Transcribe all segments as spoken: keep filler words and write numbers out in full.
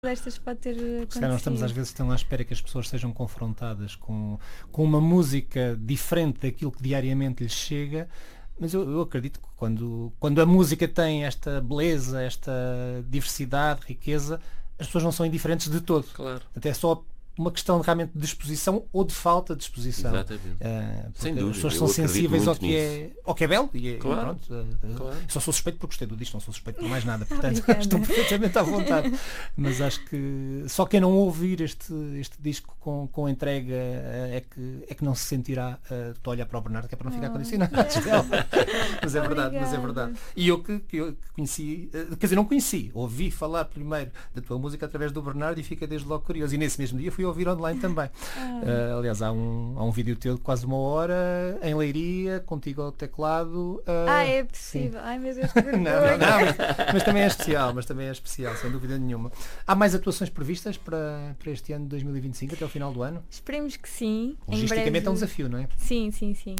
destas pode ter acontecido. Se calhar nós estamos às vezes tão à espera que as pessoas sejam confrontadas com, com uma música diferente daquilo que diariamente lhes chega, mas eu, eu acredito que quando, quando a música tem esta beleza, esta diversidade, riqueza, as pessoas não são indiferentes de todo. Claro. Até só uma questão realmente de disposição ou de falta de disposição. Exatamente. Uh, Sem dúvida. As pessoas Eu são acredito sensíveis ao muito que, é, ao que é belo e, é- Claro. e pronto. uh, Claro. Só sou suspeito porque gostei do disco, não sou suspeito por mais nada. Portanto, Obrigada. estou perfeitamente à vontade. Mas acho que só quem não ouvir este, este disco com, com entrega uh, é, que, é que não se sentirá uh, de olhar para o Bernardo, que é para não ficar Oh, condicionado. Mas é verdade, mas é verdade. E eu que, que eu que conheci, uh, quer dizer, não conheci, ouvi falar primeiro da tua música através do Bernardo e fiquei desde logo curioso. E nesse mesmo dia fui ouvir online também. Uh, aliás, há um, há um vídeo teu de quase uma hora em Leiria, contigo ao teclado. Uh, Ah, é possível. Ai meu Deus, que não, não, vergonha. não, mas, mas também é especial, mas também é especial, sem dúvida nenhuma. Há mais atuações previstas para, para este ano de dois mil e vinte e cinco, até o final do ano? Esperemos que sim. Em Logisticamente breve... é um desafio, não é? Sim, sim, sim.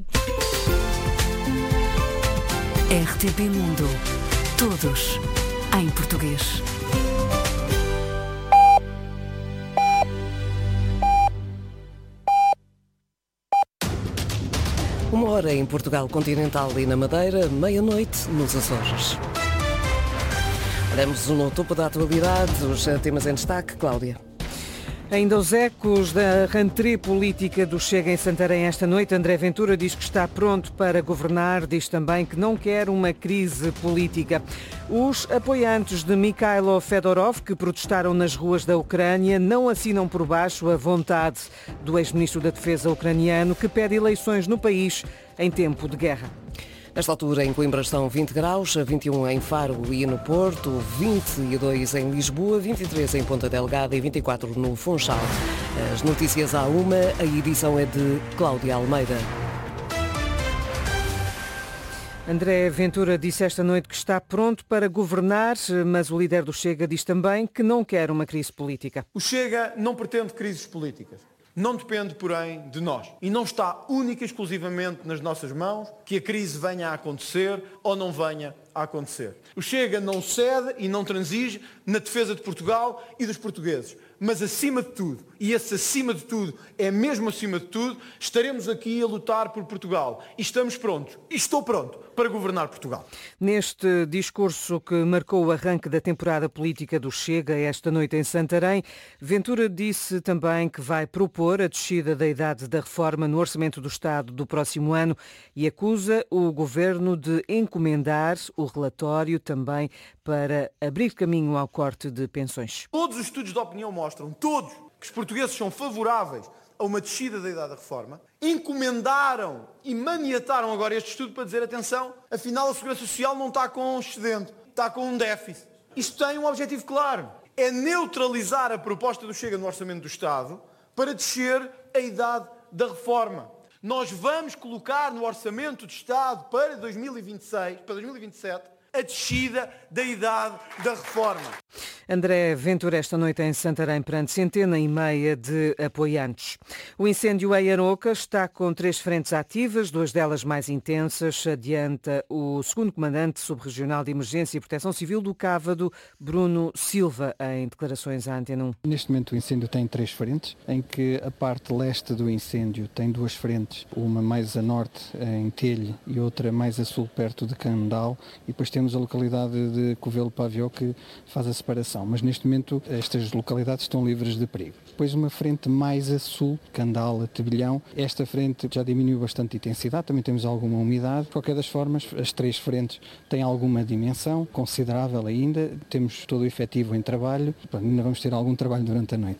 R T P Mundo. Todos em português. Uma hora em Portugal continental e na Madeira, meia-noite nos Açores. Olhamos no topo da atualidade, os temas em destaque. Cláudia. Ainda os ecos da rentrée política do Chega em Santarém esta noite. André Ventura diz que está pronto para governar, diz também que não quer uma crise política. Os apoiantes de Mikhailo Fedorov, que protestaram nas ruas da Ucrânia, não assinam por baixo a vontade do ex-ministro da Defesa ucraniano, que pede eleições no país em tempo de guerra. Nesta altura, em Coimbra estão vinte graus, vinte e um em Faro e no Porto, vinte e dois em Lisboa, vinte e três em Ponta Delgada e vinte e quatro no Funchal. As notícias à uma, a edição é de Cláudia Almeida. André Ventura disse esta noite que está pronto para governar, mas o líder do Chega diz também que não quer uma crise política. O Chega não pretende crises políticas. Não depende, porém, de nós. E não está única e exclusivamente nas nossas mãos que a crise venha a acontecer ou não venha a acontecer. O Chega não cede e não transige na defesa de Portugal e dos portugueses. Mas acima de tudo, e esse acima de tudo é mesmo acima de tudo, estaremos aqui a lutar por Portugal. E estamos prontos, e estou pronto, para governar Portugal. Neste discurso que marcou o arranque da temporada política do Chega esta noite em Santarém, Ventura disse também que vai propor a descida da idade da reforma no Orçamento do Estado do próximo ano e acusa o Governo de encomendar o relatório também para abrir caminho ao corte de pensões. Todos os estudos de opinião mostram, todos, que os portugueses são favoráveis a uma descida da idade da reforma, encomendaram e maniataram agora este estudo para dizer, atenção, afinal a Segurança Social não está com um excedente, está com um déficit. Isto tem um objetivo claro, é neutralizar a proposta do Chega no Orçamento do Estado para descer a idade da reforma. Nós vamos colocar no Orçamento do Estado para dois mil e vinte e seis, para dois mil e vinte e sete, a descida da idade da reforma. André Ventura esta noite em Santarém perante centena e meia de apoiantes. O incêndio em Aroca está com três frentes ativas, duas delas mais intensas, adianta o segundo comandante subregional de Emergência e Proteção Civil do Cávado, Bruno Silva, em declarações à Antena um. Neste momento o incêndio tem três frentes, em que a parte leste do incêndio tem duas frentes, uma mais a norte em Telho e outra mais a sul perto de Candal, e depois temos a localidade de Covelo-Pavió que faz a separação, mas neste momento estas localidades estão livres de perigo. Depois uma frente mais a sul, Candal, Tebilhão, esta frente já diminuiu bastante a intensidade, também temos alguma umidade. De qualquer das formas, as três frentes têm alguma dimensão considerável ainda, temos todo o efetivo em trabalho, ainda vamos ter algum trabalho durante a noite.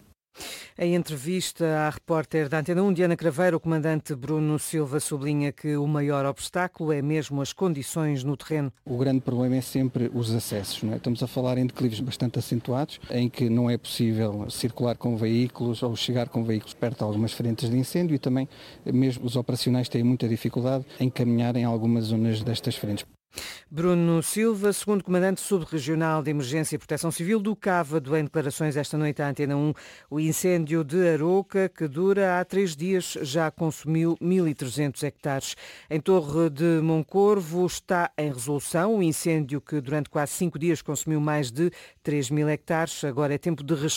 Em entrevista à repórter da Antena um, Diana Craveiro, o comandante Bruno Silva sublinha que o maior obstáculo é mesmo as condições no terreno. O grande problema é sempre os acessos, não é? Estamos a falar em declives bastante acentuados, em que não é possível circular com veículos ou chegar com veículos perto de algumas frentes de incêndio e também mesmo os operacionais têm muita dificuldade em caminhar em algumas zonas destas frentes. Bruno Silva, segundo comandante subregional de Emergência e Proteção Civil do Cávado, em declarações esta noite à Antena um. O incêndio de Aroca, que dura há três dias, já consumiu mil e trezentos hectares. Em Torre de Moncorvo está em resolução o incêndio que durante quase cinco dias consumiu mais de três mil hectares. Agora é tempo de resgatar